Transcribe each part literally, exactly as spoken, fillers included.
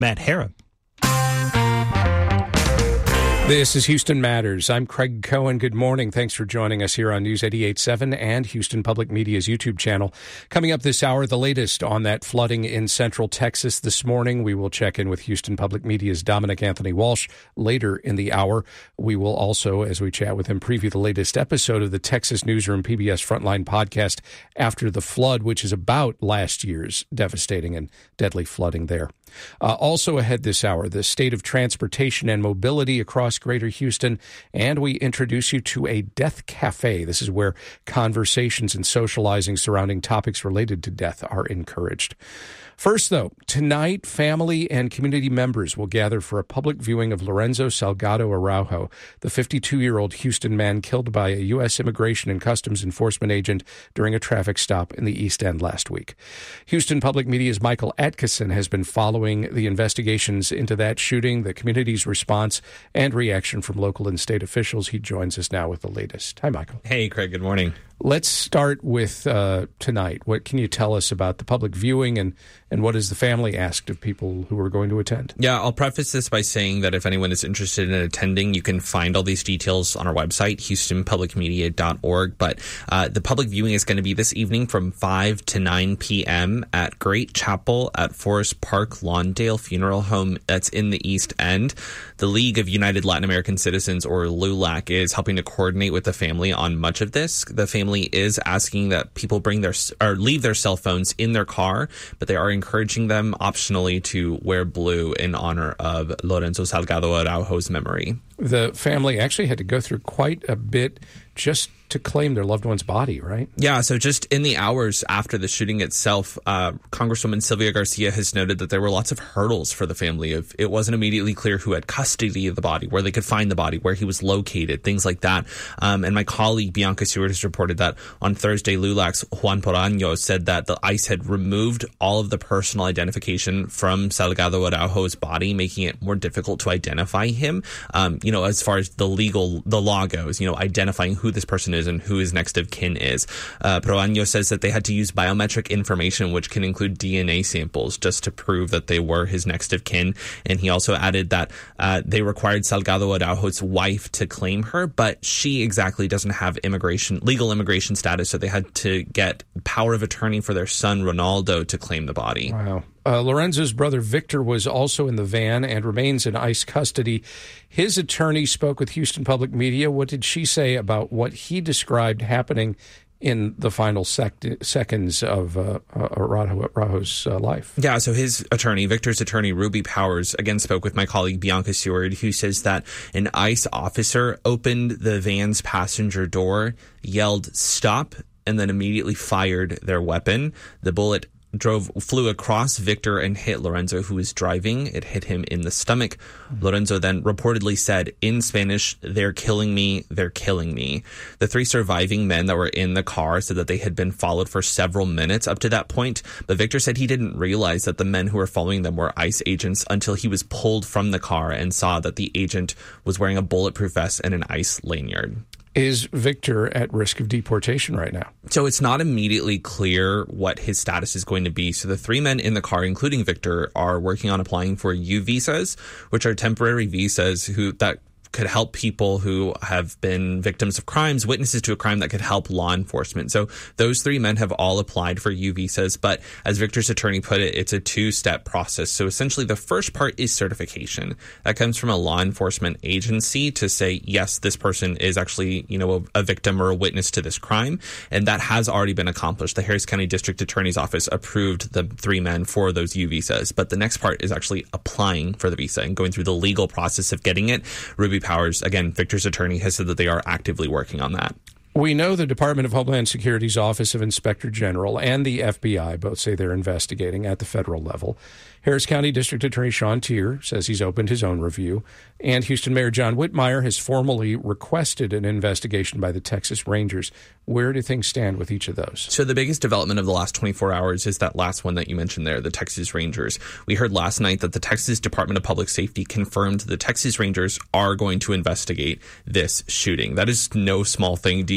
Matt Harrop. This is Houston Matters. I'm Craig Cohen. Good morning. Thanks for joining us here on News eighty-eight point seven and Houston Public Media's YouTube channel. Coming up this hour, the latest on that flooding in central Texas this morning. We will check in with Houston Public Media's Dominic Anthony Walsh later in the hour. We will also, as we chat with him, preview the latest episode of the Texas Newsroom P B S Frontline podcast After the Flood, which is about last year's devastating and deadly flooding there. Uh, also ahead this hour, the state of transportation and mobility across Greater Houston, and we introduce you to a death cafe. This is where conversations and socializing surrounding topics related to death are encouraged. First, though, tonight, family and community members will gather for a public viewing of Lorenzo Salgado Araujo, the fifty-two-year-old Houston man killed by a U S Immigration and Customs Enforcement agent during a traffic stop in the East End last week. Houston Public Media's Michael Atkinson has been following the investigations into that shooting, the community's response, and reaction from local and state officials. He joins us now with the latest. Hi, Michael. Hey, Craig. Good morning. Let's start with uh, tonight. What can you tell us about the public viewing, and, and what is the family asked of people who are going to attend? Yeah, I'll preface this by saying that if anyone is interested in attending, you can find all these details on our website, houston public media dot org. But uh, the public viewing is going to be this evening from five to nine p.m. at Great Chapel at Forest Park Lawndale Funeral Home. That's in the East End. The League of United Latin American Citizens, or LULAC, is helping to coordinate with the family on much of this. The family is asking that people bring their or leave their cell phones in their car, but they are encouraging them optionally to wear blue in honor of Lorenzo Salgado Araujo's memory. The family actually had to go through quite a bit just to claim their loved one's body, right? Yeah, so just in the hours after the shooting itself, uh, Congresswoman Sylvia Garcia has noted that there were lots of hurdles for the family. If it wasn't immediately clear who had custody of the body, where they could find the body, where he was located, things like that. Um, and my colleague Bianca Seward has reported that on Thursday, LULAC's Juan Poraño said that the ICE had removed all of the personal identification from Salgado Araujo's body, making it more difficult to identify him. Um, you know, as far as the legal, the law goes, you know, identifying who this person is and who his next of kin is. Uh, Poraño says that they had to use biometric information, which can include D N A samples, just to prove that they were his next of kin. And he also added that uh, they required Salgado Araujo's wife to claim her, but she exactly doesn't have immigration, legal immigration status, so they had to get power of attorney for their son, Ronaldo, to claim the body. Wow. Uh, Lorenzo's brother Victor was also in the van and remains in ICE custody. His attorney spoke with Houston Public Media. What did she say about what he described happening in the final sec- seconds of uh, Araujo's uh, life? Yeah, so his attorney, Victor's attorney, Ruby Powers, again spoke with my colleague Bianca Seward, who says that an ICE officer opened the van's passenger door, yelled, "Stop," and then immediately fired their weapon. The bullet drove flew across Victor and hit Lorenzo, who was driving. It hit him in the stomach. Mm-hmm. Lorenzo then reportedly said in Spanish, "They're killing me, they're killing me." The three surviving men that were in the car said that they had been followed for several minutes up to that point, but Victor said he didn't realize that the men who were following them were ICE agents until he was pulled from the car and saw that the agent was wearing a bulletproof vest and an ICE lanyard. Is Victor at risk of deportation right now? So it's not immediately clear what his status is going to be. So the three men in the car, including Victor, are working on applying for U visas, which are temporary visas who that could help people who have been victims of crimes, witnesses to a crime that could help law enforcement. So those three men have all applied for U visas, but as Victor's attorney put it, it's a two-step process. So essentially the first part is certification. That comes from a law enforcement agency to say, yes, this person is actually, you know, a, a victim or a witness to this crime. And that has already been accomplished. The Harris County District Attorney's Office approved the three men for those U visas. But the next part is actually applying for the visa and going through the legal process of getting it. Ruby Powers, again, Victor's attorney, has said that they are actively working on that. We know the Department of Homeland Security's Office of Inspector General and the F B I both say they're investigating at the federal level. Harris County District Attorney Sean Tier says he's opened his own review. And Houston Mayor John Whitmire has formally requested an investigation by the Texas Rangers. Where do things stand with each of those? So the biggest development of the last twenty-four hours is that last one that you mentioned there, the Texas Rangers. We heard last night that the Texas Department of Public Safety confirmed the Texas Rangers are going to investigate this shooting. That is no small thing. D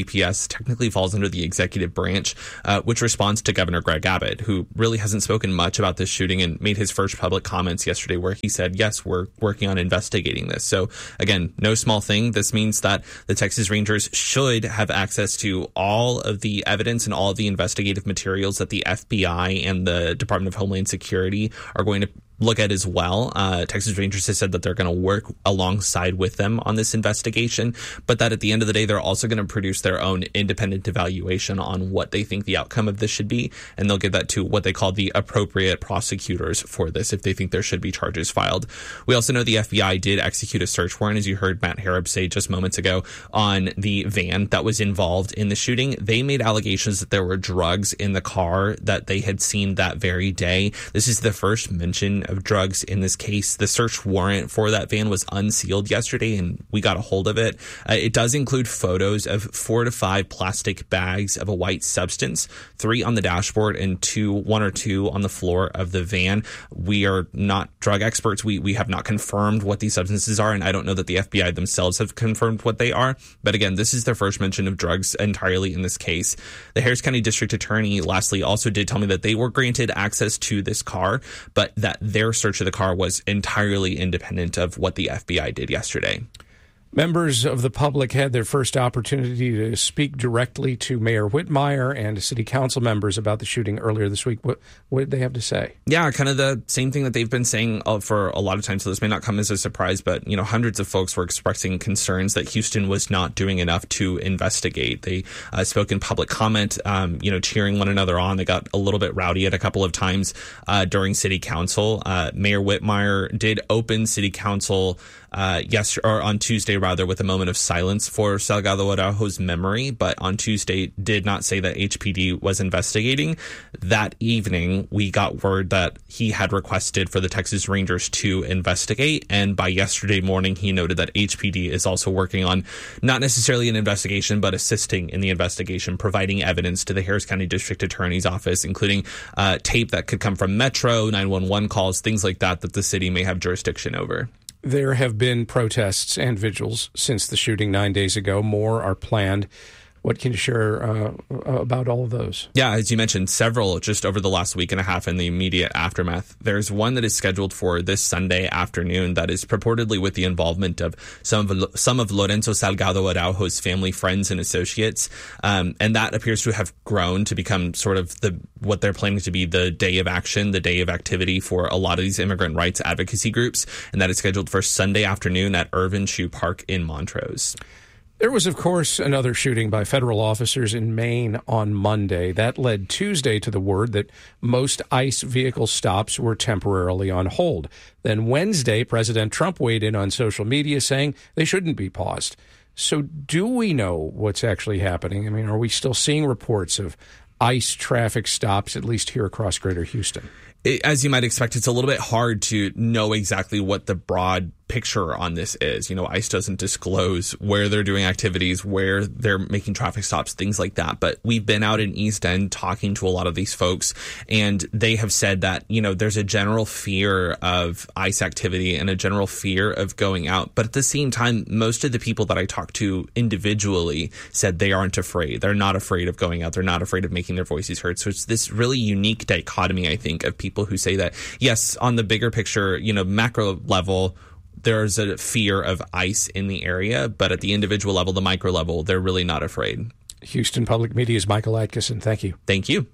D P S technically falls under the executive branch, uh, which responds to Governor Greg Abbott, who really hasn't spoken much about this shooting and made his first public comments yesterday where he said, yes, we're working on investigating this. So again, no small thing. This means that the Texas Rangers should have access to all of the evidence and all of the investigative materials that the F B I and the Department of Homeland Security are going to look at as well. Uh, Texas Rangers has said that they're going to work alongside with them on this investigation, but that at the end of the day, they're also going to produce their own independent evaluation on what they think the outcome of this should be. And they'll give that to what they call the appropriate prosecutors for this if they think there should be charges filed. We also know the F B I did execute a search warrant, as you heard Matt Harrop say just moments ago, on the van that was involved in the shooting. They made allegations that there were drugs in the car that they had seen that very day. This is the first mention of drugs in this case. The search warrant for that van was unsealed yesterday, and we got a hold of it. Uh, it does include photos of four to five plastic bags of a white substance, three on the dashboard and two, one or two on the floor of the van. We are not drug experts. We we have not confirmed what these substances are, and I don't know that the F B I themselves have confirmed what they are. But again, this is their first mention of drugs entirely in this case. The Harris County District Attorney, lastly, also did tell me that they were granted access to this car, but that their search of the car was entirely independent of what the F B I did yesterday. Members of the public had their first opportunity to speak directly to Mayor Whitmire and city council members about the shooting earlier this week. What, what did they have to say? Yeah, kind of the same thing that they've been saying for a lot of time. So this may not come as a surprise, but, you know, hundreds of folks were expressing concerns that Houston was not doing enough to investigate. They uh, spoke in public comment, um, you know, cheering one another on. They got a little bit rowdy at a couple of times uh, during city council. Uh, Mayor Whitmire did open city council uh, yesterday, or on Tuesday, rather, with a moment of silence for Salgado Araujo's memory, but on Tuesday did not say that H P D was investigating. That evening, we got word that he had requested for the Texas Rangers to investigate, and by yesterday morning, he noted that H P D is also working on not necessarily an investigation, but assisting in the investigation, providing evidence to the Harris County District Attorney's Office, including uh, tape that could come from Metro, nine one one calls, things like that, that the city may have jurisdiction over. There have been protests and vigils since the shooting nine days ago. More are planned. What can you share uh, about all of those? Yeah, as you mentioned, several just over the last week and a half in the immediate aftermath. There's one that is scheduled for this Sunday afternoon that is purportedly with the involvement of some of, some of Lorenzo Salgado Araujo's family, friends, and associates. Um, and that appears to have grown to become sort of the what they're planning to be the day of action, the day of activity for a lot of these immigrant rights advocacy groups. And that is scheduled for Sunday afternoon at Irvin Shoe Park in Montrose. There was, of course, another shooting by federal officers in Maine on Monday. That led Tuesday to the word that most ICE vehicle stops were temporarily on hold. Then Wednesday, President Trump weighed in on social media saying they shouldn't be paused. So do we know what's actually happening? I mean, are we still seeing reports of ICE traffic stops, at least here across Greater Houston? It, as you might expect, it's a little bit hard to know exactly what the broad picture on this is. You know, ICE doesn't disclose where they're doing activities, where they're making traffic stops, things like that. But we've been out in East End talking to a lot of these folks, and they have said that, you know, there's a general fear of ICE activity and a general fear of going out. But at the same time, most of the people that I talked to individually said they aren't afraid. They're not afraid of going out. They're not afraid of making their voices heard. So it's this really unique dichotomy, I think, of people who say that, yes, on the bigger picture, you know, macro level, there's a fear of ICE in the area, but at the individual level, the micro level, they're really not afraid. Houston Public Media's Michael Atkinson. Thank you. Thank you.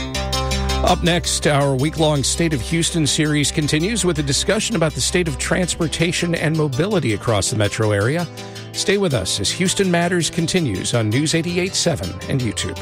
Up next, our week-long State of Houston series continues with a discussion about the state of transportation and mobility across the metro area. Stay with us as Houston Matters continues on News eighty-eight point seven and YouTube.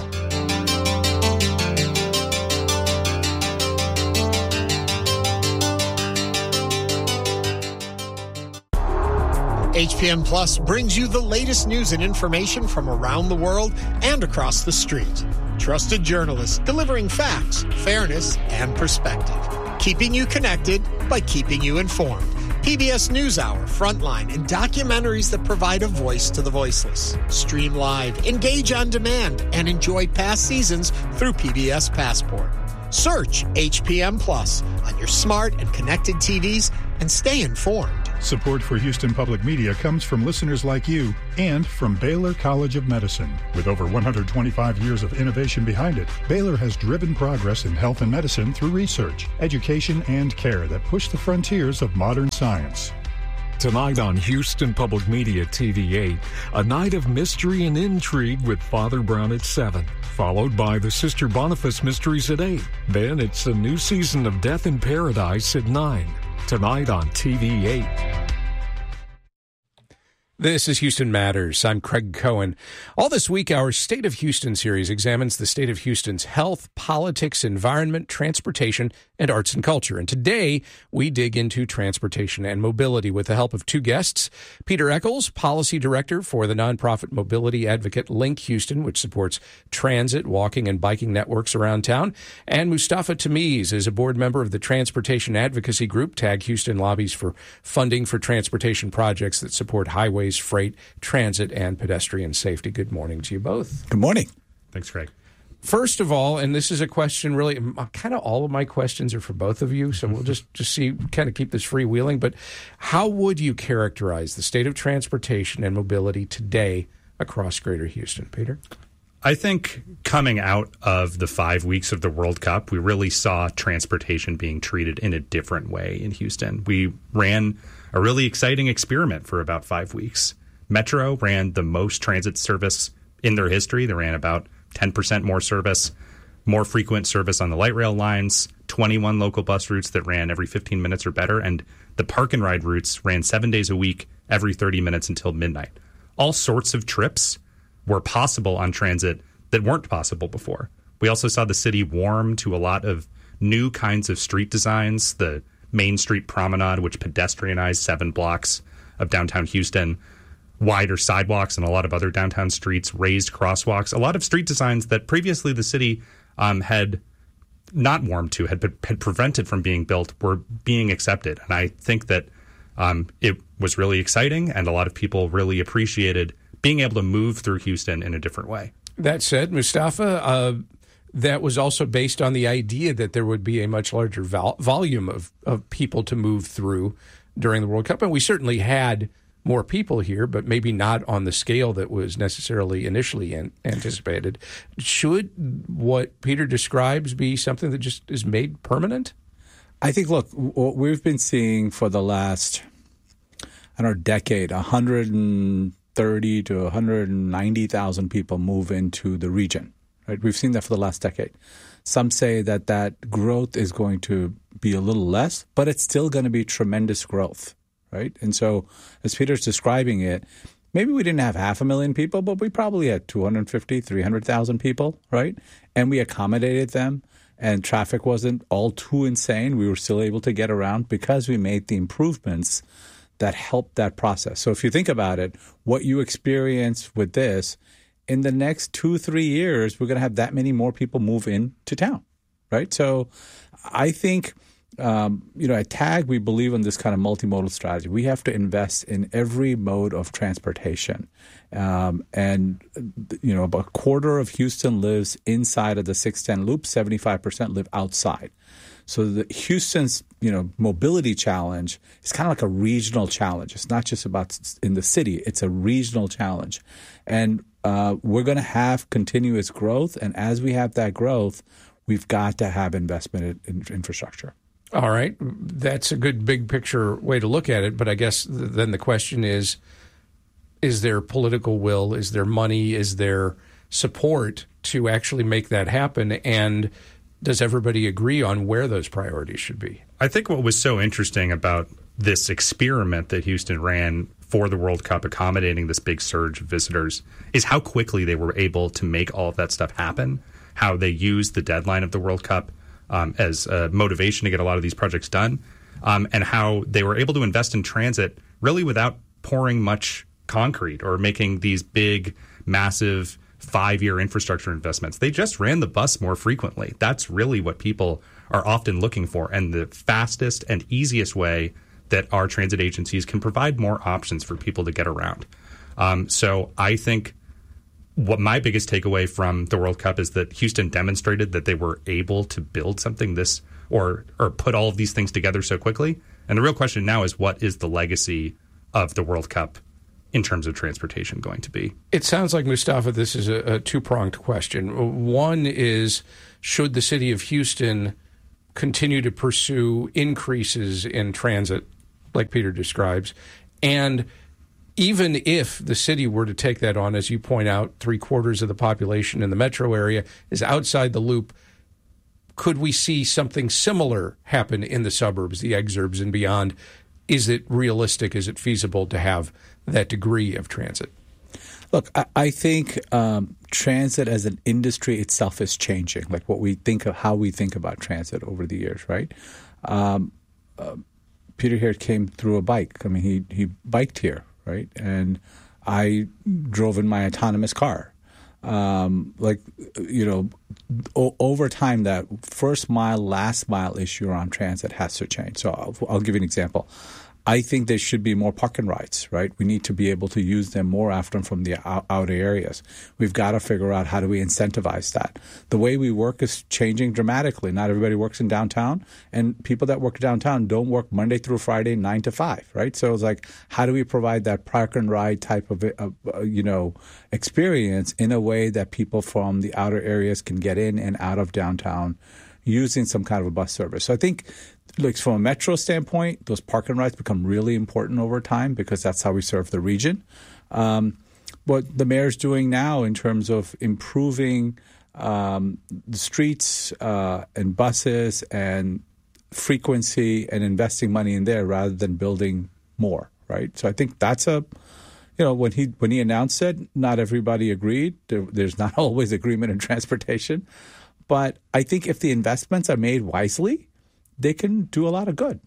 H P M Plus brings you the latest news and information from around the world and across the street. Trusted journalists delivering facts, fairness, and perspective. Keeping you connected by keeping you informed. P B S NewsHour, Frontline, and documentaries that provide a voice to the voiceless. Stream live, engage on demand, and enjoy past seasons through P B S Passport. Search H P M Plus on your smart and connected T Vs and stay informed. Support for Houston Public Media comes from listeners like you and from Baylor College of Medicine. With over one hundred twenty-five years of innovation behind it, Baylor has driven progress in health and medicine through research, education, and care that push the frontiers of modern science. Tonight on Houston Public Media T V eight, a night of mystery and intrigue with Father Brown at seven, followed by the Sister Boniface Mysteries at eight. Then it's a new season of Death in Paradise at nine. Tonight on T V eight. This is Houston Matters. I'm Craig Cohen. All this week, our State of Houston series examines the state of Houston's health, politics, environment, transportation, and arts and culture. And today, we dig into transportation and mobility with the help of two guests. Peter Eccles, Policy Director for the nonprofit mobility advocate Link Houston, which supports transit, walking, and biking networks around town. And Mustafa Tamiz is a board member of the Transportation Advocacy Group. TAG Houston lobbies for funding for transportation projects that support highways, freight, transit, and pedestrian safety. Good morning to you both. Good morning. Thanks, Craig. First of all, and this is a question really, kind of all of my questions are for both of you, so we'll just, just see, kind of keep this freewheeling, but how would you characterize the state of transportation and mobility today across Greater Houston? Peter? I think coming out of the five weeks of the World Cup, we really saw transportation being treated in a different way in Houston. We ran a really exciting experiment for about five weeks. Metro ran the most transit service in their history. They ran about ten percent more service, more frequent service on the light rail lines, twenty-one local bus routes that ran every fifteen minutes or better, and the park and ride routes ran seven days a week, every thirty minutes until midnight. All sorts of trips were possible on transit that weren't possible before. We also saw the city warm to a lot of new kinds of street designs, the Main Street Promenade, which pedestrianized seven blocks of downtown Houston, wider sidewalks and a lot of other downtown streets, raised crosswalks, a lot of street designs that previously the city um, had not warmed to, had, had prevented from being built, were being accepted. And I think that um, it was really exciting, and a lot of people really appreciated being able to move through Houston in a different way. That said, Mustafa, uh, that was also based on the idea that there would be a much larger vol- volume of, of people to move through during the World Cup. And we certainly had more people here, but maybe not on the scale that was necessarily initially an- anticipated. Should what Peter describes be something that just is made permanent? I think, look, what we've been seeing for the last, I don't know, decade, one hundred thirty to one hundred ninety thousand people move into the region. Right? We've seen that for the last decade. Some say that that growth is going to be a little less, but it's still going to be tremendous growth, right? And so as Peter's describing it, maybe we didn't have half a million people, but we probably had two hundred fifty, three hundred thousand people, right? And we accommodated them, and traffic wasn't all too insane. We were still able to get around because we made the improvements that helped that process. So if you think about it, what you experience with this, in the next two, three years, we're going to have that many more people move into town, right? So I think, um, you know, at TAG, we believe in this kind of multimodal strategy. We have to invest in every mode of transportation. Um, and, you know, about a quarter of Houston lives inside of the six ten loop, seventy-five percent live outside. So the Houston's, you know, mobility challenge is kind of like a regional challenge. It's not just about in the city. It's a regional challenge. And uh, we're going to have continuous growth. And as we have that growth, we've got to have investment in, in infrastructure. All right. That's a good big picture way to look at it. But I guess th- then the question is, is there political will? Is there money? Is there support to actually make that happen? And does everybody agree on where those priorities should be? I think what was so interesting about this experiment that Houston ran for the World Cup, accommodating this big surge of visitors, is how quickly they were able to make all of that stuff happen, how they used the deadline of the World Cup um, as a motivation to get a lot of these projects done, um, and how they were able to invest in transit really without pouring much concrete or making these big, massive five-year infrastructure investments. They just ran the bus more frequently. That's really what people are often looking for, and the fastest and easiest way that our transit agencies can provide more options for people to get around. Um, so I think what my biggest takeaway from the World Cup is that Houston demonstrated that they were able to build something this or or put all of these things together so quickly And the real question now is, what is the legacy of the World Cup in terms of transportation going to be? It sounds like, Mustafa, this is a, a two-pronged question. One is, should the city of Houston continue to pursue increases in transit, like Peter describes? And even if the city were to take that on, as you point out, three-quarters of the population in the metro area is outside the loop, could we see something similar happen in the suburbs, the exurbs, and beyond? Is it realistic? Is it feasible to have that degree of transit? Look, I, I think um, transit as an industry itself is changing, like what we think of, how we think about transit over the years, right? Um, uh, Peter here came through a bike. I mean, he, he biked here, right? And I drove in my autonomous car. Um, like, you know, o- over time, that first mile, last mile issue around transit has to change. So I'll, I'll give you an example. I think there should be more park and rides, right? We need to be able to use them more often from the out- outer areas. We've got to figure out how do we incentivize that. The way we work is changing dramatically. Not everybody works in downtown, and people that work downtown don't work Monday through Friday, nine to five, right? So it's like, how do we provide that park and ride type of, uh, you know, experience in a way that people from the outer areas can get in and out of downtown using some kind of a bus service? So I think, like, from a metro standpoint, those park and rides become really important over time because that's how we serve the region. Um, what the mayor's doing now in terms of improving um, the streets uh, and buses and frequency and investing money in there rather than building more, right? So I think that's a, you know, when he when he announced it, not everybody agreed. There, there's not always agreement in transportation. But I think if the investments are made wisely, they can do a lot of good.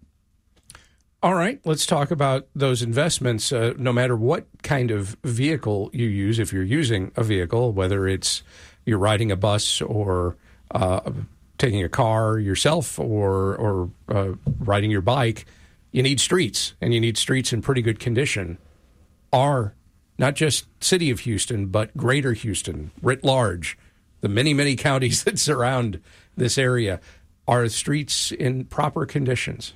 All right, let's talk about those investments. Uh, no matter what kind of vehicle you use, if you're using a vehicle, whether it's you're riding a bus or uh, taking a car yourself or, or uh, riding your bike, you need streets, and you need streets in pretty good condition. Are not just city of Houston, but greater Houston, writ large, the many, many counties that surround this area, are streets in proper conditions?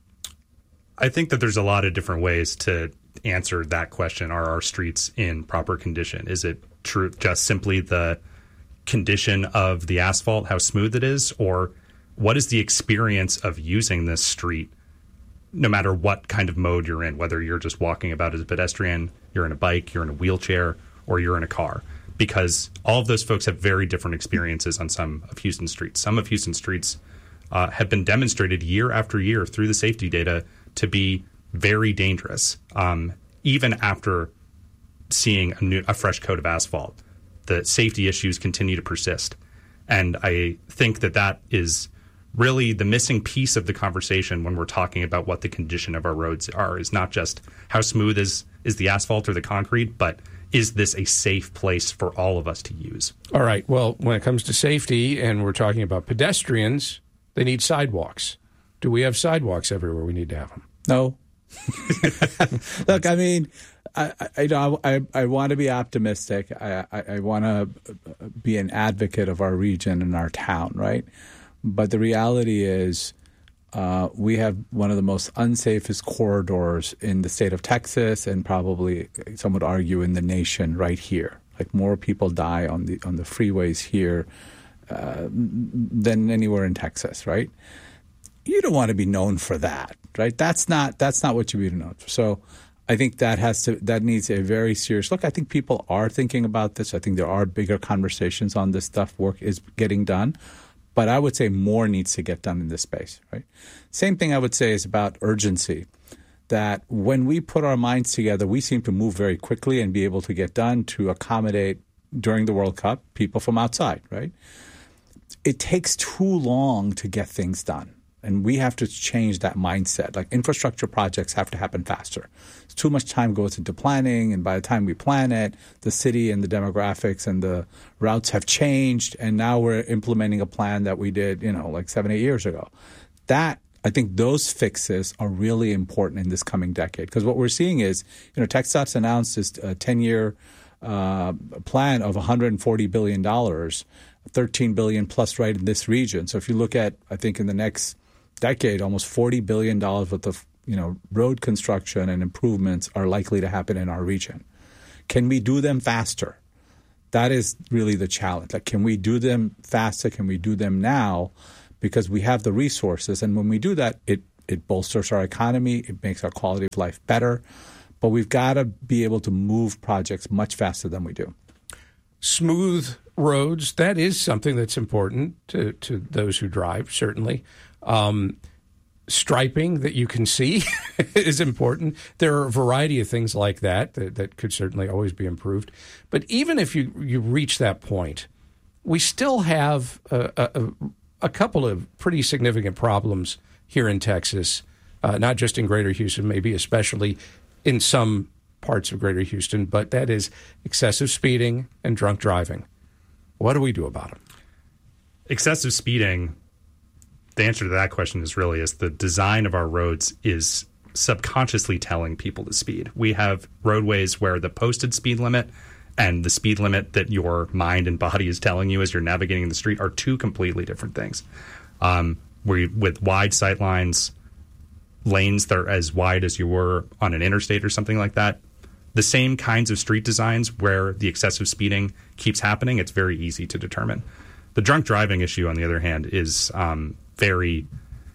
I think that there's a lot of different ways to answer that question. Are our streets in proper condition? Is it true just simply the condition of the asphalt, how smooth it is? Or what is the experience of using this street, no matter what kind of mode you're in, whether you're just walking about as a pedestrian, you're in a bike, you're in a wheelchair, or you're in a car? Because all of those folks have very different experiences on some of Houston's streets. Some of Houston's streets uh, have been demonstrated year after year through the safety data to be very dangerous, um, even after seeing a, new, a fresh coat of asphalt. The safety issues continue to persist. And I think that that is really the missing piece of the conversation when we're talking about what the condition of our roads are, is not just how smooth is, is the asphalt or the concrete, but is this a safe place for all of us to use? All right. Well, when it comes to safety and we're talking about pedestrians, they need sidewalks. Do we have sidewalks everywhere we need to have them? No. Look, I mean, I, I, I, I want to be optimistic. I, I, I want to be an advocate of our region and our town, right? But the reality is uh, we have one of the most unsafest corridors in the state of Texas and probably, some would argue, in the nation right here. Like, more people die on the on the freeways here uh, than anywhere in Texas, right? You don't want to be known for that, right? That's not that's not what you be known for. So I think that has to that needs a very serious look. I think people are thinking about this. I think there are bigger conversations on this stuff. Work is getting done. But I would say more needs to get done in this space, right? Same thing I would say is about urgency, that when we put our minds together, we seem to move very quickly and be able to get done to accommodate, during the World Cup, people from outside, right? It takes too long to get things done. And we have to change that mindset. Like, infrastructure projects have to happen faster. Too much time goes into planning, and by the time we plan it, the city and the demographics and the routes have changed, and now we're implementing a plan that we did, you know, like seven, eight years ago. That, I think those fixes are really important in this coming decade. Because what we're seeing is, you know, TxDOT's announced this uh, ten-year uh, plan of one hundred forty billion dollars, thirteen billion dollars plus right in this region. So if you look at, I think in the next decade, almost forty billion dollars worth of you know, road construction and improvements are likely to happen in our region. Can we do them faster? That is really the challenge. Like, can we do them faster? Can we do them now? Because we have the resources. And when we do that, it, it bolsters our economy. It makes our quality of life better. But we've got to be able to move projects much faster than we do. Smooth roads, that is something that's important to, to those who drive, certainly. Um, striping that you can see is important. There are a variety of things like that, that that could certainly always be improved. But even if you, you reach that point, we still have a, a, a couple of pretty significant problems here in Texas, uh, not just in Greater Houston, maybe especially in some parts of Greater Houston, but that is excessive speeding and drunk driving. What do we do about them? Excessive speeding, the answer to that question is really is the design of our roads is subconsciously telling people to speed. We have roadways where the posted speed limit and the speed limit that your mind and body is telling you as you're navigating the street are two completely different things. Um, we, with wide sight lines, lanes that are as wide as you were on an interstate or something like that, the same kinds of street designs where the excessive speeding keeps happening, it's very easy to determine. The drunk driving issue, on the other hand, is um, very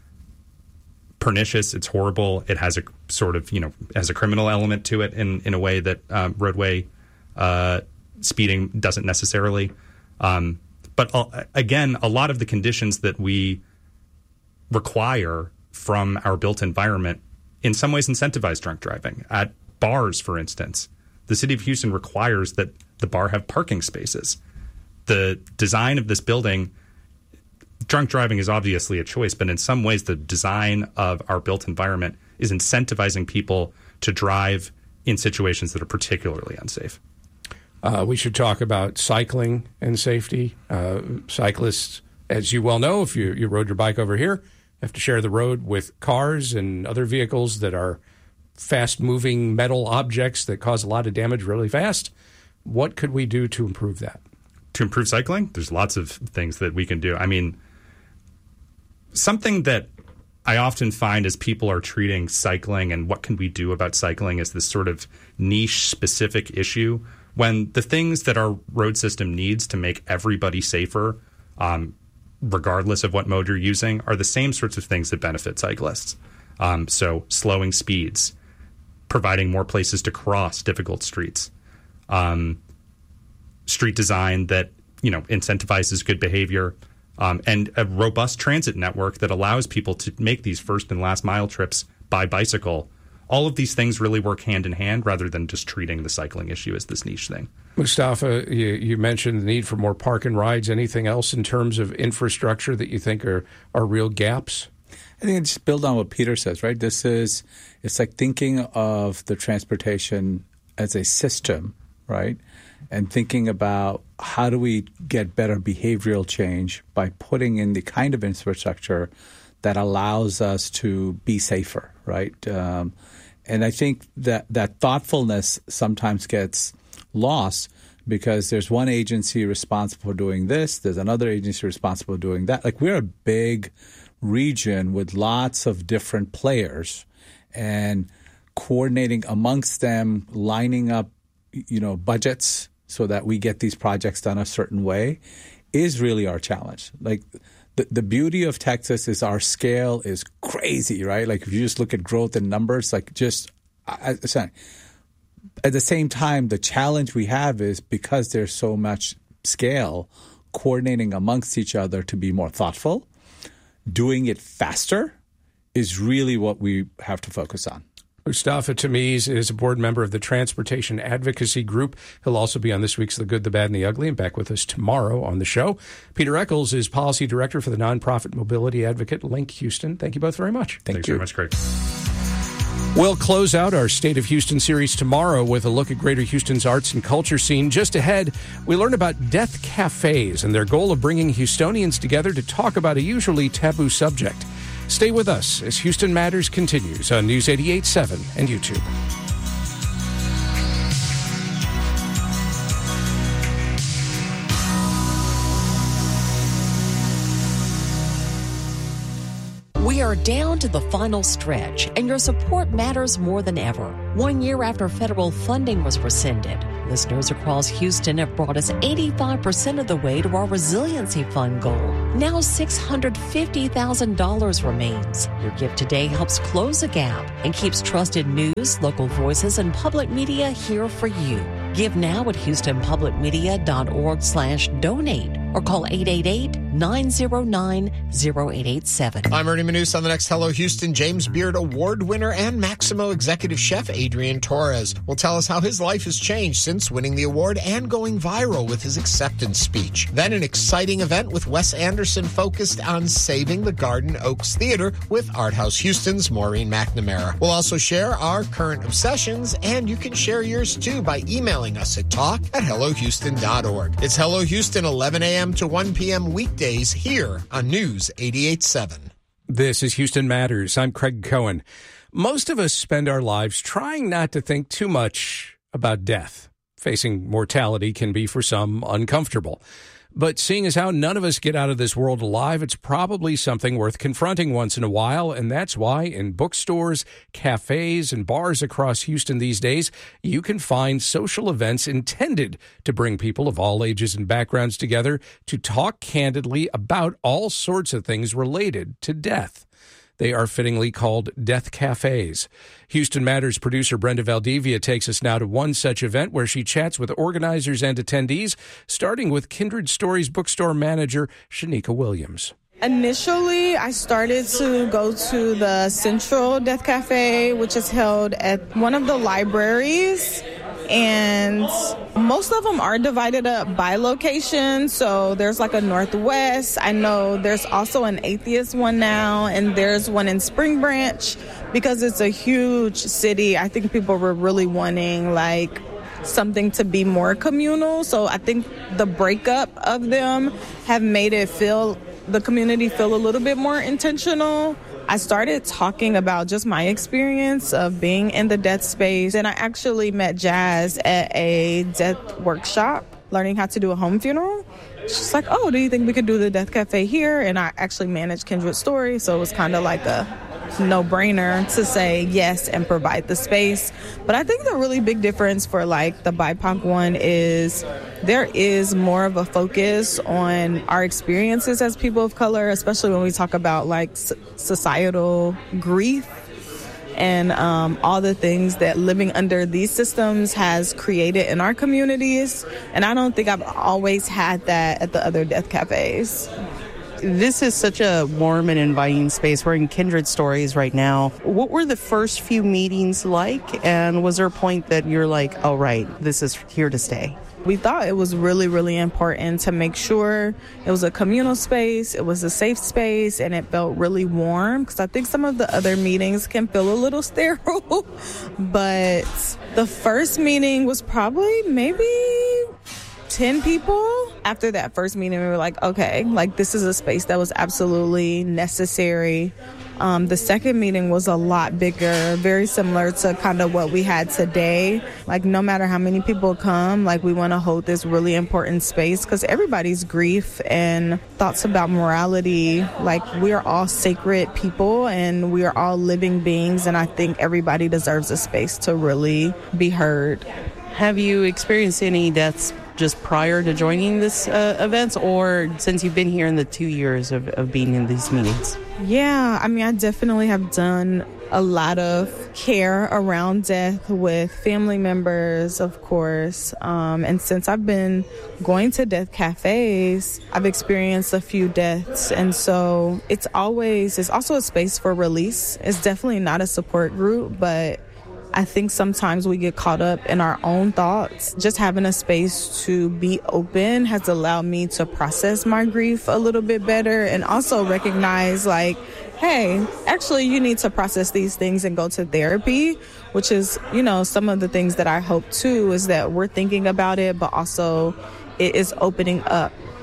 pernicious. It's horrible. It has a sort of, you know, has a criminal element to it in, in a way that um, roadway uh, speeding doesn't necessarily. Um, but uh, again, a lot of the conditions that we require from our built environment in some ways incentivize drunk driving. At bars, for instance, the city of Houston requires that the bar have parking spaces. The design of this building, drunk driving is obviously a choice, but in some ways the design of our built environment is incentivizing people to drive in situations that are particularly unsafe. Uh, we should talk about cycling and safety. Uh, cyclists, as you well know, if you, you rode your bike over here, have to share the road with cars and other vehicles that are fast-moving metal objects that cause a lot of damage really fast. What could we do to improve that? To improve cycling, there's lots of things that we can do. I mean, something that I often find as people are treating cycling and what can we do about cycling as this sort of niche-specific issue, when the things that our road system needs to make everybody safer, um, regardless of what mode you're using, are the same sorts of things that benefit cyclists. Um, so slowing speeds, providing more places to cross difficult streets, um, street design that, you know, incentivizes good behavior, um, and a robust transit network that allows people to make these first and last mile trips by bicycle. All of these things really work hand in hand rather than just treating the cycling issue as this niche thing. Mustafa, you, you mentioned the need for more park and rides. Anything else in terms of infrastructure that you think are, are real gaps? I think it's just build on what Peter says, right? This is, it's like thinking of the transportation as a system, right? And thinking about how do we get better behavioral change by putting in the kind of infrastructure that allows us to be safer, right? Um, and I think that that thoughtfulness sometimes gets lost because there's one agency responsible for doing this, there's another agency responsible for doing that. Like, we're a big region with lots of different players, and coordinating amongst them, lining up, you know, budgets so that we get these projects done a certain way is really our challenge. Like, the, the beauty of Texas is our scale is crazy, right? Like, if you just look at growth and numbers, like just I, I, at the same time, the challenge we have is because there's so much scale, coordinating amongst each other to be more thoughtful, doing it faster is really what we have to focus on. Mustafa Tamiz is a board member of the Transportation Advocacy Group. He'll also be on this week's The Good, the Bad, and the Ugly, and back with us tomorrow on the show. Peter Eccles is Policy Director for the nonprofit mobility advocate Link Houston. Thank you both very much. Thank Thanks you. very much, Craig. We'll close out our State of Houston series tomorrow with a look at Greater Houston's arts and culture scene. Just ahead, we learn about Death Cafes and their goal of bringing Houstonians together to talk about a usually taboo subject. Stay with us as Houston Matters continues on News eighty-eight point seven and YouTube. We are are down to the final stretch, and your support matters more than ever. One year after federal funding was rescinded, listeners across Houston have brought us eighty-five percent of the way to our Resiliency Fund goal. Now six hundred fifty thousand dollars remains. Your gift today helps close a gap and keeps trusted news, local voices, and public media here for you. Give now at houstonpublicmedia.org slash donate or call eight eight eight, nine zero nine, zero eight eight seven. I'm Ernie Manous. On the next Hello Houston, James Beard Award winner and Maximo executive chef Adrian Torres will tell us how his life has changed since winning the award and going viral with his acceptance speech. Then an exciting event with Wes Anderson focused on saving the Garden Oaks Theater with Art House Houston's Maureen McNamara. We'll also share our current obsessions, and you can share yours too by emailing us at talk at hello houston dot org. It's Hello Houston, eleven a.m. to one p.m. weekdays here on News eighty-eight point seven. This is Houston Matters. I'm Craig Cohen. Most of us spend our lives trying not to think too much about death. Facing mortality can be, for some, uncomfortable. But seeing as how none of us get out of this world alive, it's probably something worth confronting once in a while, and that's why in bookstores, cafes, and bars across Houston these days, you can find social events intended to bring people of all ages and backgrounds together to talk candidly about all sorts of things related to death. They are fittingly called Death Cafes. Houston Matters producer Brenda Valdivia takes us now to one such event where she chats with organizers and attendees, starting with Kindred Stories bookstore manager Shanika Williams. Initially, I started to go to the Central Death Cafe, which is held at one of the libraries. And most of them are divided up by location. So there's like a Northwest. I know there's also an Atheist one now, and there's one in Spring Branch. Because it's a huge city, I think people were really wanting like something to be more communal. So I think the breakup of them have made it feel, the community feel a little bit more intentional. I started talking about just my experience of being in the death space, and I actually met Jazz at a death workshop, learning how to do a home funeral. She's like, oh, do you think we could do the Death Cafe here? And I actually managed Kindred Stories, so it was kind of like a no-brainer to say yes and provide the space. But I think the really big difference for like the B I P O C one is there is more of a focus on our experiences as people of color, especially when we talk about like societal grief and um, all the things that living under these systems has created in our communities. And I don't think I've always had that at the other death cafes. This is such a warm and inviting space. We're in Kindred Stories right now. What were the first few meetings like? And was there a point that you're like, oh, right, this is here to stay? We thought it was really, really important to make sure it was a communal space, it was a safe space, and it felt really warm, because I think some of the other meetings can feel a little sterile. But the first meeting was probably maybe ten people. After that first meeting, we were like, okay, like this is a space that was absolutely necessary. Um, the second meeting was a lot bigger, very similar to kind of what we had today. Like no matter how many people come, like we want to hold this really important space, because everybody's grief and thoughts about morality, like we are all sacred people and we are all living beings. And I think everybody deserves a space to really be heard. Have you experienced any deaths just prior to joining this uh, events, or since you've been here in the two years of, of being in these meetings? Yeah, I mean, I definitely have done a lot of care around death with family members, of course. Um, and since I've been going to death cafes, I've experienced a few deaths. And so it's always, it's also a space for release. It's definitely not a support group, but I think sometimes we get caught up in our own thoughts. Just having a space to be open has allowed me to process my grief a little bit better, and also recognize like, hey, actually you need to process these things and go to therapy, which is, you know, some of the things that I hope too, is that we're thinking about it, but also it is opening up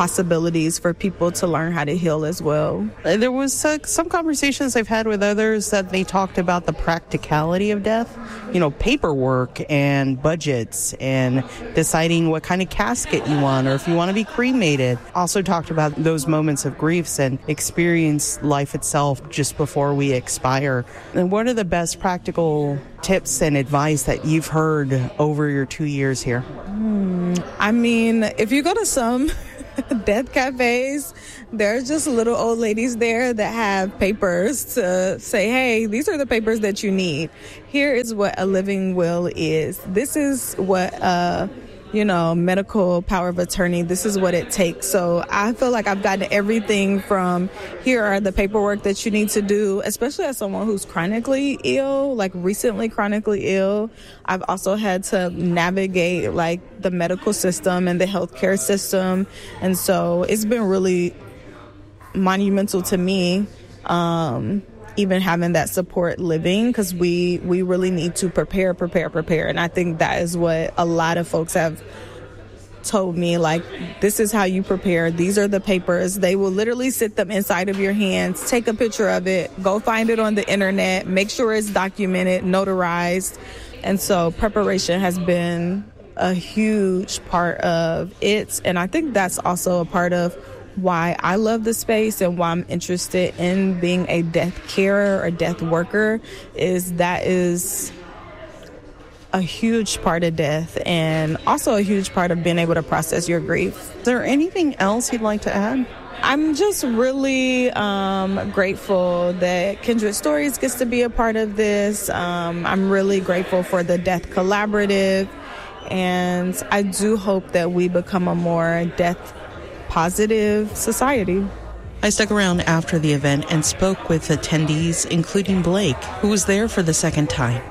possibilities for people to learn how to heal as well. There was uh, some conversations I've had with others that they talked about the practicality of death, you know, paperwork and budgets and deciding what kind of casket you want or if you want to be cremated. Also talked about those moments of griefs and experience life itself just before we expire. And what are the best practical tips and advice that you've heard over your two years here? Hmm. I mean, if you go to some death cafes, there's just little old ladies there that have papers to say, hey, these are the papers that you need. Here is what a living will is. This is what uh you know, medical power of attorney, this is what it takes. So I feel like I've gotten everything from here are the paperwork that you need to do, especially as someone who's chronically ill, like recently chronically ill. I've also had to navigate like the medical system and the healthcare system. And so it's been really monumental to me, um, even having that support living, because we, we really need to prepare, prepare, prepare. And I think that is what a lot of folks have told me, like, this is how you prepare. These are the papers. They will literally sit them inside of your hands, take a picture of it, go find it on the internet, make sure it's documented, notarized. And so preparation has been a huge part of it. And I think that's also a part of why I love the space and why I'm interested in being a death carer or death worker, is that is a huge part of death and also a huge part of being able to process your grief. Is there anything else you'd like to add? I'm just really um, grateful that Kindred Stories gets to be a part of this. Um, I'm really grateful for the Death Collaborative, and I do hope that we become a more death positive society. I stuck around after the event and spoke with attendees, including Blake, who was there for the second time.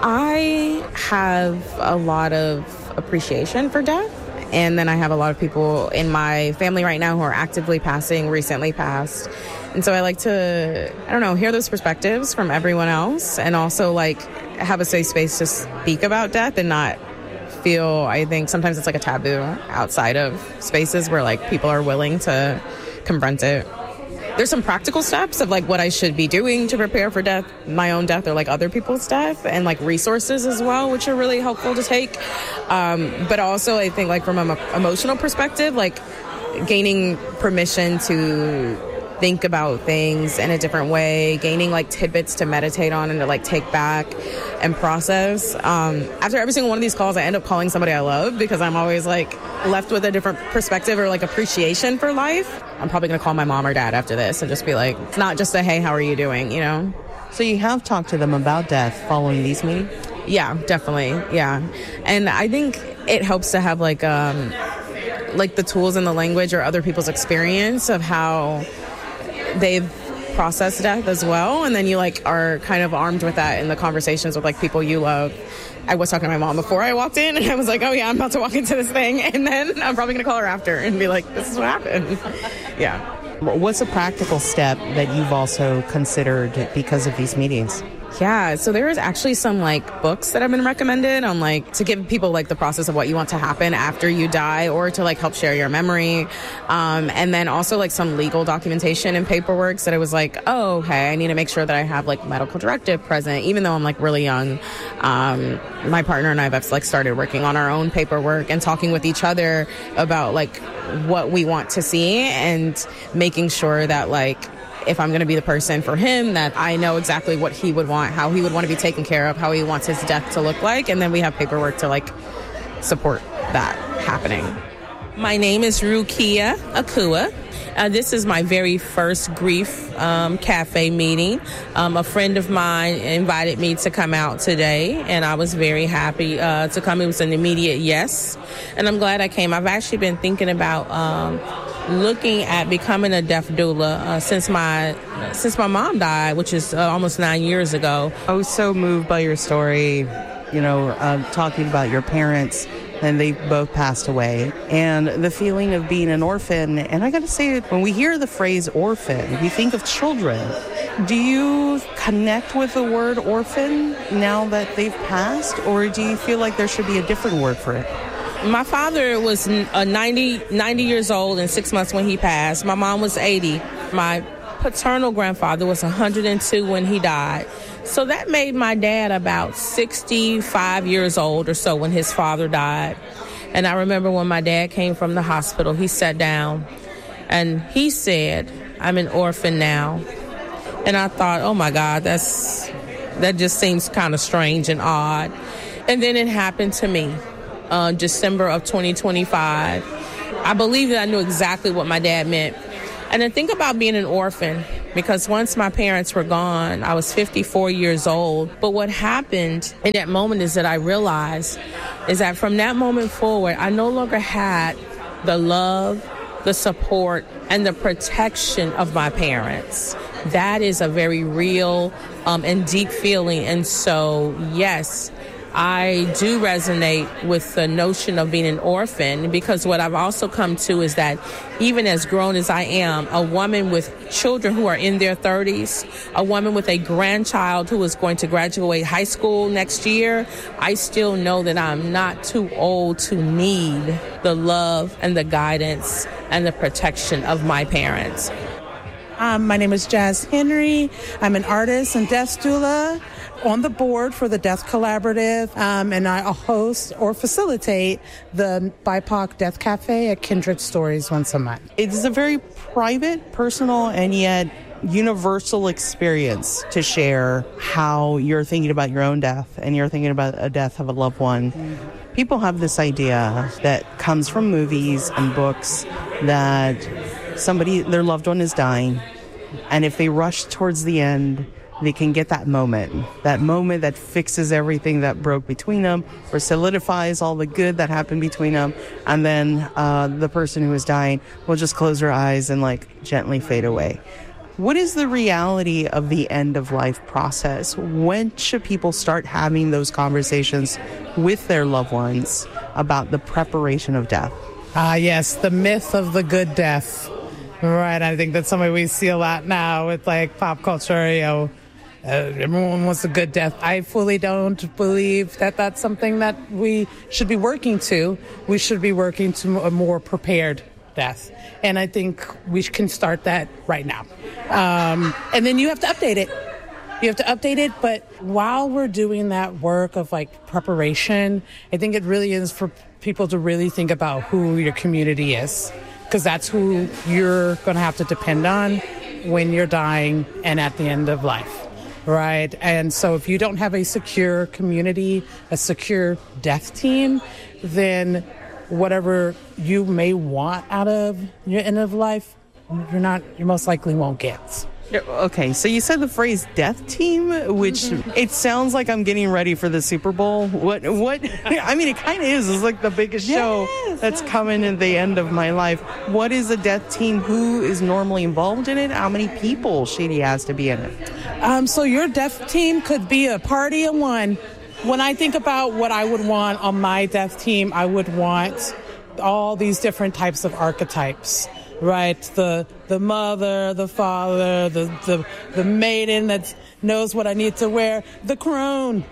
I have a lot of appreciation for death, and then I have a lot of people in my family right now who are actively passing, recently passed. And so I like to, I don't know, hear those perspectives from everyone else, and also like have a safe space to speak about death and not feel, I think sometimes it's like a taboo outside of spaces where like people are willing to confront it. There's some practical steps of like what I should be doing to prepare for death, my own death or like other people's death, and like resources as well, which are really helpful to take. Um, but also I think like from an emotional perspective, like gaining permission to think about things in a different way, gaining like tidbits to meditate on and to like take back and process. Um, after every single one of these calls, I end up calling somebody I love because I'm always like left with a different perspective or like appreciation for life. I'm probably going to call my mom or dad after this and just be like, it's not just a, hey, how are you doing, you know? So you have talked to them about death following these meetings? Yeah, definitely. Yeah. And I think it helps to have like, um, like the tools and the language or other people's experience of how they've processed death as well, and then you like are kind of armed with that in the conversations with like people you love. I was talking to my mom before I walked in, and I was like, oh yeah, I'm about to walk into this thing, and then I'm probably gonna call her after and be like, this is what happened. Yeah. What's a practical step that you've also considered because of these meetings? Yeah, so there is actually some like books that have been recommended on like to give people like the process of what you want to happen after you die, or to like help share your memory. Um, and then also like some legal documentation and paperwork that I was like, oh, okay, I need to make sure that I have like medical directive present, even though I'm like really young. Um, my partner and I have like started working on our own paperwork and talking with each other about like what we want to see and making sure that like, if I'm going to be the person for him, that I know exactly what he would want, how he would want to be taken care of, how he wants his death to look like. And then we have paperwork to like support that happening. My name is Rukia Akua. Uh, this is my very first grief um, cafe meeting. Um, a friend of mine invited me to come out today, and I was very happy uh, to come. It was an immediate yes, and I'm glad I came. I've actually been thinking about um, looking at becoming a death doula uh, since my since my mom died, which is uh, almost nine years ago. I was so moved by your story, you know, uh, talking about your parents, and they both passed away, and the feeling of being an orphan. And I got to say, when we hear the phrase orphan, we think of children. Do you connect with the word orphan now that they've passed, or do you feel like there should be a different word for it? My father was uh, ninety, ninety years old and six months when he passed. My mom was eighty. My paternal grandfather was one hundred two when he died. So that made my dad about sixty-five years old or so when his father died. And I remember when my dad came from the hospital, he sat down and he said, "I'm an orphan now." And I thought, oh my God, that's that just seems kind of strange and odd. And then it happened to me, uh, December of twenty twenty-five. I believe that I knew exactly what my dad meant. And then think about being an orphan, because once my parents were gone, I was fifty-four years old. But what happened in that moment is that I realized is that from that moment forward, I no longer had the love, the support, and the protection of my parents. That is a very real um, and deep feeling. And so, yes, I do resonate with the notion of being an orphan, because what I've also come to is that even as grown as I am, a woman with children who are in their thirties, a woman with a grandchild who is going to graduate high school next year, I still know that I'm not too old to need the love and the guidance and the protection of my parents. Um, my name is Jazz Henry. I'm an artist and death doula on the board for the Death Collaborative, um, and I host or facilitate the B I P O C Death Cafe at Kindred Stories once a month. It's a very private, personal, and yet universal experience to share how you're thinking about your own death and you're thinking about a death of a loved one. Mm-hmm. People have this idea that comes from movies and books that somebody, their loved one is dying, and if they rush towards the end, they can get that moment, that moment that fixes everything that broke between them or solidifies all the good that happened between them. And then uh, the person who is dying will just close her eyes and like gently fade away. What is the reality of the end of life process? When should people start having those conversations with their loved ones about the preparation of death? Ah, yes, the myth of the good death. Right, I think that's something we see a lot now with like pop culture, you know, Uh, everyone wants a good death. I fully don't believe that that's something that we should be working to. We should be working to a more prepared death. And I think we can start that right now. Um, and then you have to update it. You have to update it. But while we're doing that work of like preparation, I think it really is for people to really think about who your community is, because that's who you're going to have to depend on when you're dying and at the end of life. Right. And so if you don't have a secure community, a secure death team, then whatever you may want out of your end of life, you're not, you most likely won't get. Okay, so you said the phrase death team, which mm-hmm. it sounds like I'm getting ready for the Super Bowl. What, what, I mean, it kind of is. It's like the biggest show yes. that's coming at the end of my life. What is a death team? Who is normally involved in it? How many people Shady has to be in it? Um, so your death team could be a party of one. When I think about what I would want on my death team, I would want all these different types of archetypes. Right, the the mother, the father, the the, the maiden that knows what I need to wear, the crone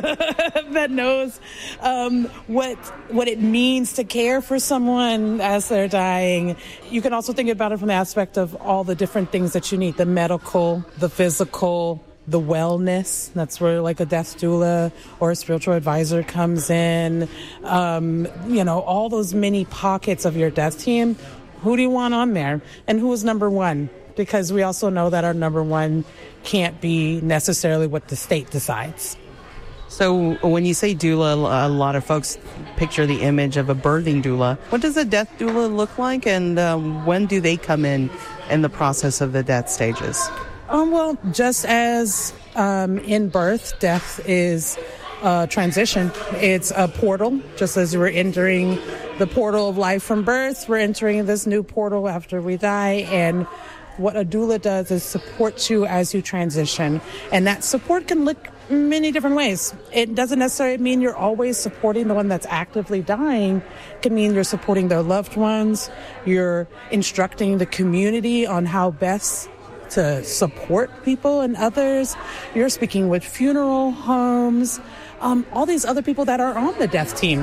that knows um, what what it means to care for someone as they're dying. You can also think about it from the aspect of all the different things that you need: the medical, the physical, the wellness. That's where like a death doula or a spiritual advisor comes in. Um, you know, all those many pockets of your death team. Who do you want on there? And who is number one? Because we also know that our number one can't be necessarily what the state decides. So when you say doula, a lot of folks picture the image of a birthing doula. What does a death doula look like, and um, when do they come in in the process of the death stages? Um, well, just as um, in birth, death is a transition. It's a portal, just as we're entering the portal of life from birth, we're entering this new portal after we die. And what a doula does is support you as you transition. And that support can look many different ways. It doesn't necessarily mean you're always supporting the one that's actively dying. It can mean you're supporting their loved ones. You're instructing the community on how best to support people and others. You're speaking with funeral homes, um, all these other people that are on the death team.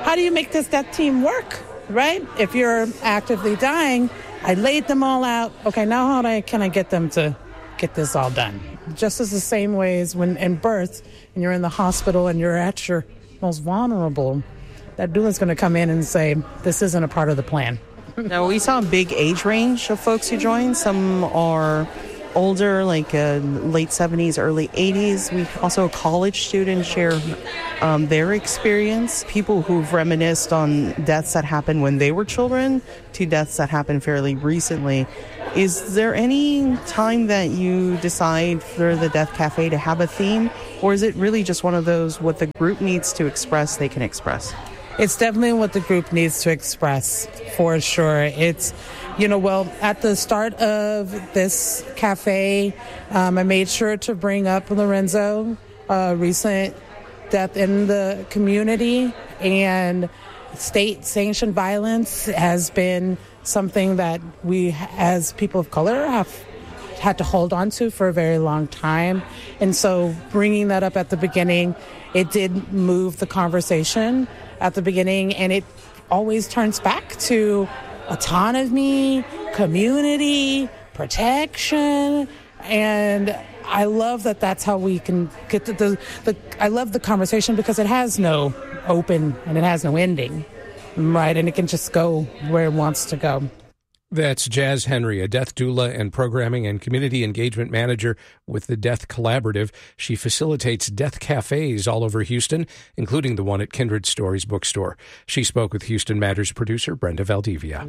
how do you make this death team work, right? If you're actively dying, I laid them all out. Okay, now how do I, can I get them to get this all done? Just as the same way as when in birth, and you're in the hospital and you're at your most vulnerable, that doula's going to come in and say, this isn't a part of the plan. Now, we saw a big age range of folks who joined. Some are older, like uh, late seventies, early eighties. We also, a college student share um, their experience. People who've reminisced on deaths that happened when they were children to deaths that happened fairly recently. Is there any time that you decide for the Death Cafe to have a theme, or is it really just one of those, what the group needs to express, they can express? It's definitely what the group needs to express, for sure. It's, you know, well, at the start of this cafe, um, I made sure to bring up Lorenzo, a recent death in the community, and state-sanctioned violence has been something that we, as people of color, have had to hold on to for a very long time. And so bringing that up at the beginning, it did move the conversation at the beginning, and it always turns back to autonomy, community, protection, and I love that that's how we can get to the, the I love the conversation because it has no open and it has no ending, right? And it can just go where it wants to go. That's Jazz Henry, a death doula and programming and community engagement manager with the Death Collaborative. She facilitates death cafes all over Houston, including the one at Kindred Stories Bookstore. She spoke with Houston Matters producer Brenda Valdivia.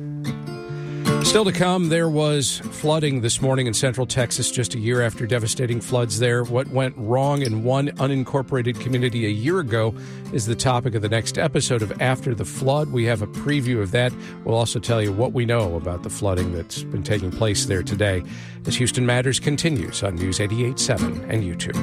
Still to come, there was flooding this morning in central Texas just a year after devastating floods there. What went wrong in one unincorporated community a year ago is the topic of the next episode of After the Flood. We have a preview of that. We'll also tell you what we know about the flooding that's been taking place there today as Houston Matters continues on News eighty-eight point seven and YouTube.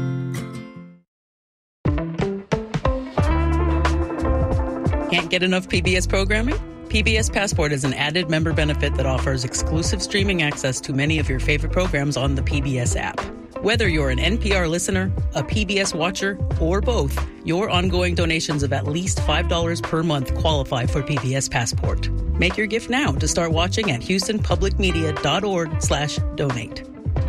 Can't get enough P B S programming? P B S Passport is an added member benefit that offers exclusive streaming access to many of your favorite programs on the P B S app. Whether you're an N P R listener, a P B S watcher, or both, your ongoing donations of at least five dollars per month qualify for P B S Passport. Make your gift now to start watching at houstonpublicmedia.org slash donate.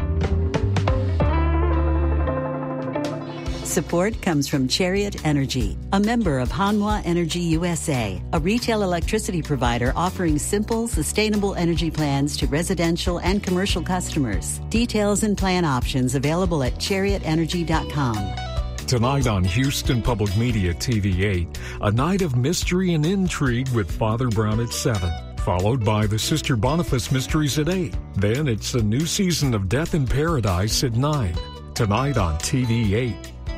Support comes from Chariot Energy, a member of Hanwha Energy U S A, a retail electricity provider offering simple, sustainable energy plans to residential and commercial customers. Details and plan options available at chariot energy dot com. Tonight on Houston Public Media T V eight, a night of mystery and intrigue with Father Brown at seven, followed by the Sister Boniface Mysteries at eight. Then it's a new season of Death in Paradise at nine. Tonight on T V eight.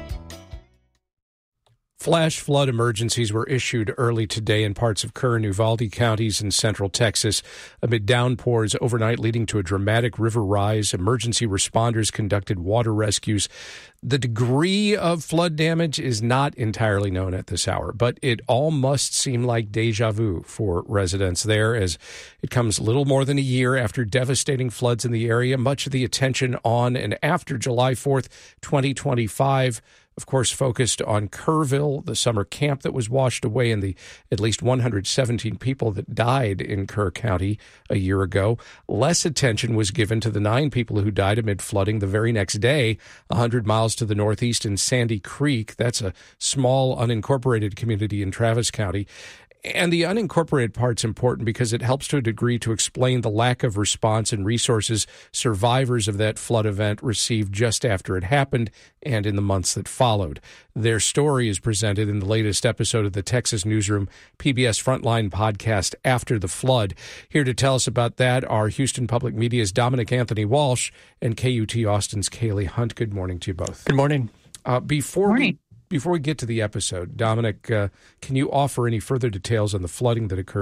Flash flood emergencies were issued early today in parts of Kerr and Uvalde counties in central Texas amid downpours overnight leading to a dramatic river rise. Emergency responders conducted water rescues. The degree of flood damage is not entirely known at this hour, but it all must seem like deja vu for residents there as it comes little more than a year after devastating floods in the area. Much of the attention on and after July fourth, twenty twenty-five, of course, focused on Kerrville, the summer camp that was washed away, and the at least one hundred seventeen people that died in Kerr County a year ago. Less attention was given to the nine people who died amid flooding the very next day, one hundred miles to the northeast in Sandy Creek. That's a small unincorporated community in Travis County. And the unincorporated part's important because it helps to a degree to explain the lack of response and resources survivors of that flood event received just after it happened and in the months that followed. Their story is presented in the latest episode of the Texas Newsroom P B S Frontline podcast, After the Flood. Here to tell us about that are Houston Public Media's Dominic Anthony Walsh and K U T Austin's Kaylee Hunt. Good morning to you both. Good morning. Uh, before morning. we Before we get to the episode, Dominic, uh, can you offer any further details on the flooding that occurred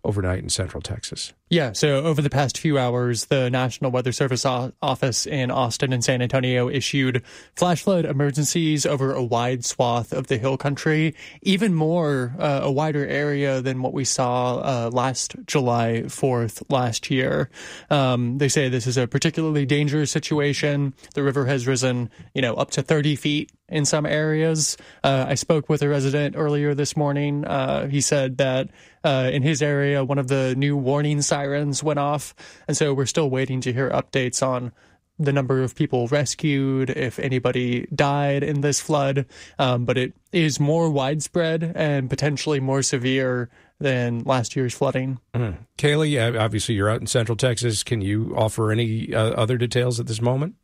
overnight in central Texas. Yeah, so over the past few hours, the National Weather Service o- office in Austin and San Antonio issued flash flood emergencies over a wide swath of the hill country, even more uh, a wider area than what we saw uh, last July fourth last year. Um, they say this is a particularly dangerous situation. The river has risen, you know, up to thirty feet in some areas. Uh, I spoke with a resident earlier this morning. Uh, he said that uh, in his area, one of the new warning sirens went off. And so we're still waiting to hear updates on the number of people rescued, if anybody died in this flood. Um, but it is more widespread and potentially more severe than last year's flooding. Mm. Kaylee, obviously you're out in central Texas. Can you offer any uh, other details at this moment?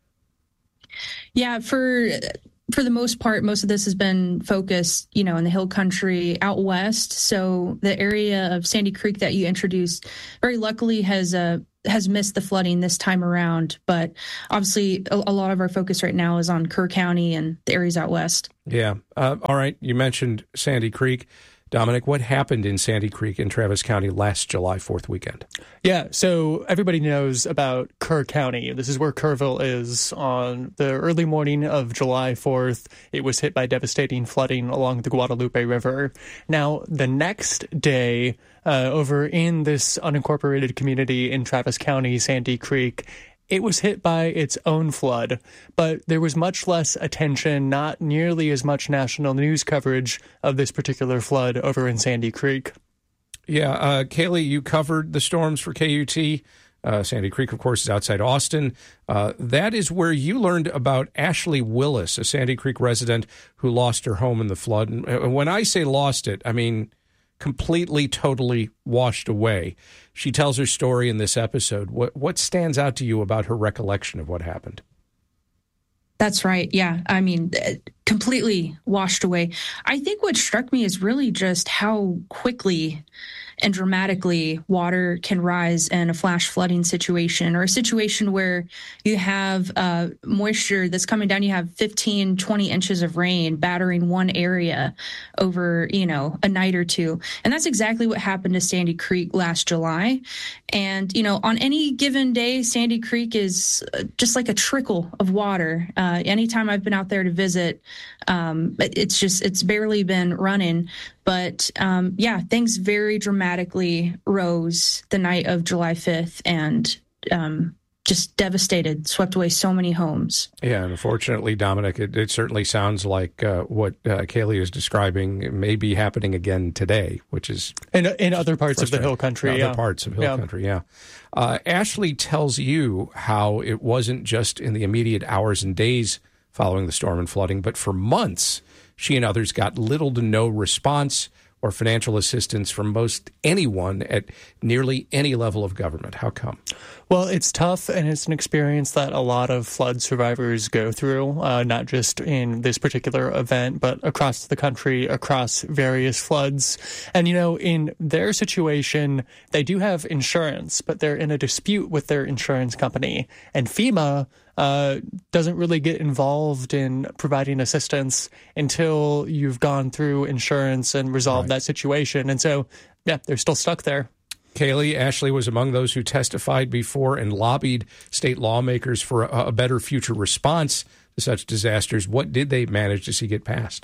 Yeah, for for the most part, most of this has been focused, you know, in the hill country out west. So the area of Sandy Creek that you introduced, very luckily has uh, has missed the flooding this time around. But obviously, a, a lot of our focus right now is on Kerr County and the areas out west. Yeah. Uh, all right. You mentioned Sandy Creek. Dominic, what happened in Sandy Creek in Travis County last July fourth weekend? Yeah, so everybody knows about Kerr County. This is where Kerrville is. On the early morning of July fourth, it was hit by devastating flooding along the Guadalupe River. Now, the next day, uh, over in this unincorporated community in Travis County, Sandy Creek, it was hit by its own flood, but there was much less attention, not nearly as much national news coverage of this particular flood over in Sandy Creek. Yeah, uh, Kaylee, you covered the storms for K U T. Uh, Sandy Creek, of course, is outside Austin. Uh, that is where you learned about Ashley Willis, a Sandy Creek resident who lost her home in the flood. And when I say lost it, I mean completely, totally washed away. She tells her story in this episode. What what stands out to you about her recollection of what happened? That's right. Yeah. I mean, completely washed away. I think what struck me is really just how quickly and dramatically water can rise in a flash flooding situation, or a situation where you have uh, moisture that's coming down. You have fifteen, twenty inches of rain battering one area over, you know, a night or two. And that's exactly what happened to Sandy Creek last July. And, you know, on any given day, Sandy Creek is just like a trickle of water. Uh, anytime I've been out there to visit, um, it's just, it's barely been running. But um, yeah, things very dramatically rose the night of July fifth, and um, just devastated, swept away so many homes. Yeah, and unfortunately, Dominic, it, it certainly sounds like uh, what uh, Kaylee is describing may be happening again today, which is in in other parts of the hill country. In yeah. other parts of hill yeah. country, yeah. Uh, Ashley tells you how it wasn't just in the immediate hours and days following the storm and flooding, but for months, she and others got little to no response or financial assistance from most anyone at nearly any level of government. How come? Well, it's tough, and it's an experience that a lot of flood survivors go through, uh, not just in this particular event, but across the country, across various floods. And, you know, in their situation, they do have insurance, but they're in a dispute with their insurance company. And FEMA uh, doesn't really get involved in providing assistance until you've gone through insurance and resolved right. that situation. And so, yeah, they're still stuck there. Kaylee, Ashley was among those who testified before and lobbied state lawmakers for a, a better future response to such disasters. What did they manage to see get passed?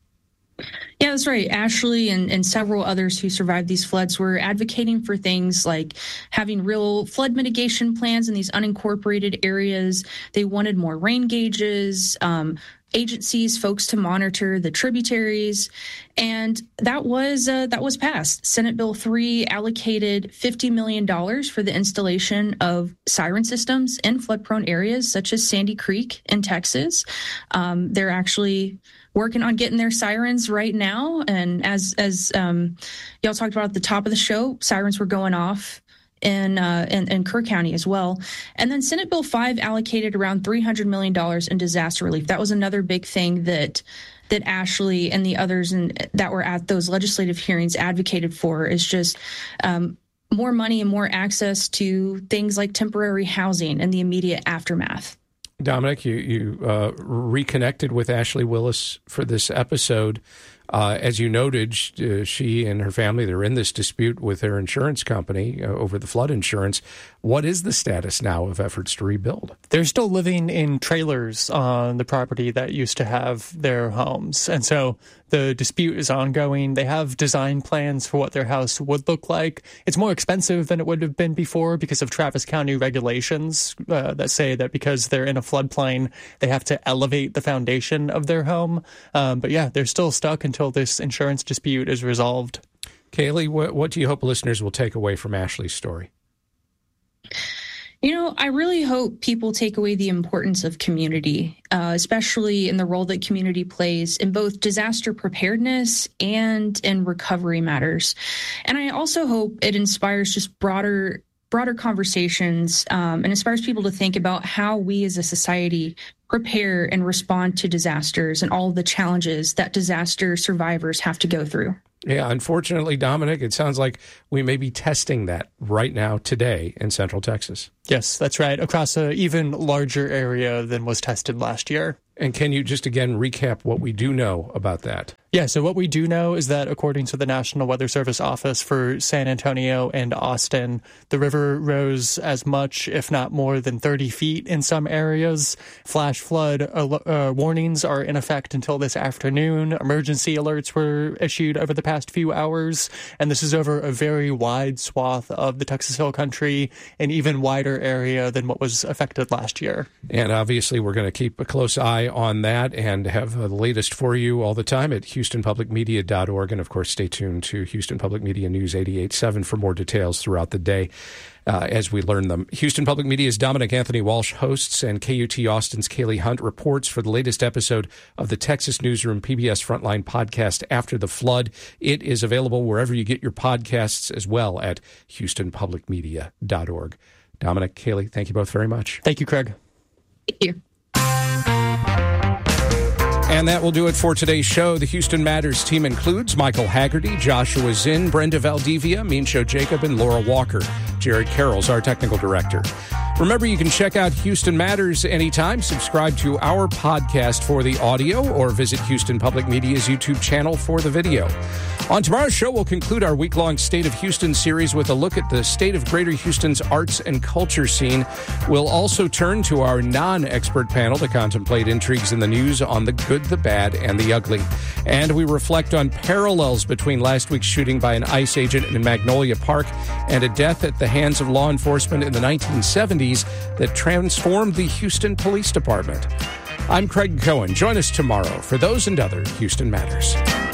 Yeah, that's right. Ashley and, and several others who survived these floods were advocating for things like having real flood mitigation plans in these unincorporated areas. They wanted more rain gauges, um, agencies, folks to monitor the tributaries, and that was uh, that was passed. Senate Bill three allocated fifty million dollars for the installation of siren systems in flood-prone areas such as Sandy Creek in Texas. Um, they're actually working on getting their sirens right now, and as as um, y'all talked about at the top of the show, sirens were going off in, uh, in in Kerr County as well. And then Senate Bill five allocated around three hundred million dollars in disaster relief. That was another big thing that that Ashley and the others in, that were at those legislative hearings advocated for, is just um, more money and more access to things like temporary housing and the immediate aftermath. Dominic, you, you uh, reconnected with Ashley Willis for this episode. Uh, as you noted, uh, she and her family, they're in this dispute with their insurance company uh, over the flood insurance. What is the status now of efforts to rebuild? They're still living in trailers on the property that used to have their homes. And so the dispute is ongoing. They have design plans for what their house would look like. It's more expensive than it would have been before because of Travis County regulations uh, that say that because they're in a floodplain, they have to elevate the foundation of their home. Um, but yeah, they're still stuck until this insurance dispute is resolved. Kaylee, what, what do you hope listeners will take away from Ashley's story? You know, I really hope people take away the importance of community, uh, especially in the role that community plays in both disaster preparedness and in recovery matters. And I also hope it inspires just broader broader conversations um, and inspires people to think about how we as a society prepare and respond to disasters and all of the challenges that disaster survivors have to go through. Yeah, unfortunately, Dominic, it sounds like we may be testing that right now today in Central Texas. Yes, that's right, across an even larger area than was tested last year. And can you just again recap what we do know about that? Yeah, so what we do know is that according to the National Weather Service office for San Antonio and Austin, the river rose as much, if not more than thirty feet in some areas. Flash flood uh, warnings are in effect until this afternoon. Emergency alerts were issued over the past few hours, and this is over a very wide swath of the Texas Hill Country, an even wider area than what was affected last year. And obviously, we're going to keep a close eye on that and have the latest for you all the time at houston public media dot org. And of course, stay tuned to Houston Public Media News eighty-eight point seven for more details throughout the day uh, as we learn them. Houston Public Media's Dominic Anthony Walsh hosts, and K U T Austin's Kaylee Hunt reports for the latest episode of the Texas Newsroom P B S Frontline podcast After the Flood. It is available wherever you get your podcasts, as well at houston public media dot org. Dominic, Kaylee, thank you both very much. Thank you, Craig. Thank you. And that will do it for today's show. The Houston Matters team includes Michael Haggerty, Joshua Zinn, Brenda Valdivia, Meanshow Jacob, and Laura Walker. Jared Carroll's our technical director. Remember, you can check out Houston Matters anytime. Subscribe to our podcast for the audio or visit Houston Public Media's YouTube channel for the video. On tomorrow's show, we'll conclude our week-long State of Houston series with a look at the state of Greater Houston's arts and culture scene. We'll also turn to our non-expert panel to contemplate intrigues in the news on the good, the bad, and the ugly. And we reflect on parallels between last week's shooting by an ICE agent in Magnolia Park and a death at the hands of law enforcement in the nineteen seventies that transformed the Houston Police Department. I'm Craig Cohen. Join us tomorrow for those and other Houston Matters.